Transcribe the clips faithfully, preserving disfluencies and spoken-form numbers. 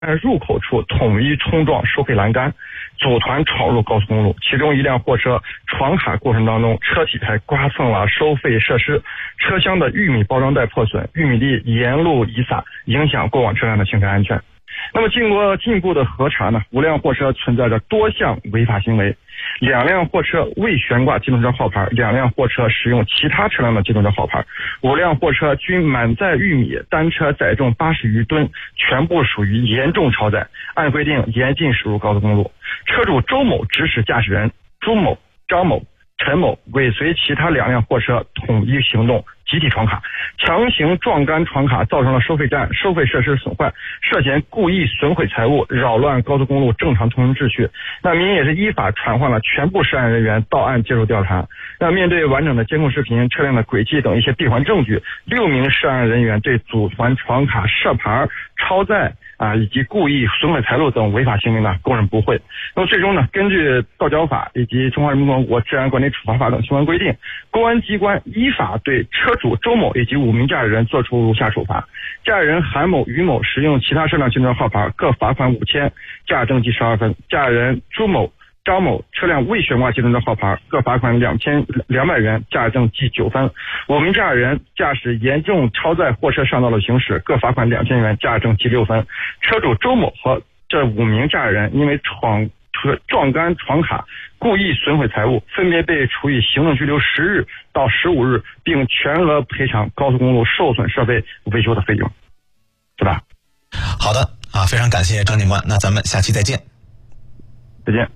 入口处统一冲撞收费栏杆，组团闯入高速公路。其中一辆货车闯卡过程当中，车体还刮蹭了收费设施，车厢的玉米包装袋破损，玉米粒沿路遗撒，影响过往车辆的行车安全。那么经过进一步的核查呢，五辆货车存在着多项违法行为，两辆货车未悬挂机动车号牌，两辆货车使用其他车辆的机动车号牌，五辆货车均满载玉米，单车载重八十余吨，全部属于严重超载，按规定严禁驶入高速公路。车主周某指使驾驶人朱某、张某、陈某尾随其他两辆货车统一行动，集体闯卡，强行撞杆闯卡，造成了收费站、收费设施损坏，涉嫌故意损毁财物，扰乱高速公路正常通行秩序。那民也是依法传唤了全部涉案人员到案接受调查。那面对完整的监控视频、车辆的轨迹等一些闭环证据，六名涉案人员对组团闯卡、设牌、超载啊以及故意损毁财物等违法行为呢供认不讳。那么最终呢，根据道交法以及中华人民共和国治安管理处罚法等相关规定，公安机关依法对车主周某以及五名驾驶人作出如下处罚：驾驶人韩某、于某使用其他车辆机动车号牌，各罚款五千，驾驶证记十二分；驾驶人朱某、张某车辆未悬挂机动车号牌，各罚款两千两百元，驾驶证记九分；五名驾驶人驾驶严重超载货车上道路行驶，各罚款两千元，驾驶证记六分。车主周某和这五名驾驶人因为闯车撞杆闯卡、故意损毁财物，分别被处以行政拘留十日到十五日，并全额赔偿高速公路受损设备维修的费用，是吧？ 好的啊，非常感谢张警官，那咱们下期再见。 再见。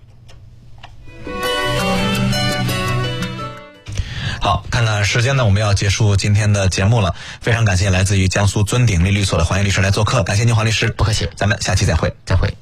好，看看时间呢，我们要结束今天的节目了。非常感谢来自于江苏尊鼎律律所的黄燕律师来做客，感谢您黄律师， 不客气， 咱们下期再会， 再会。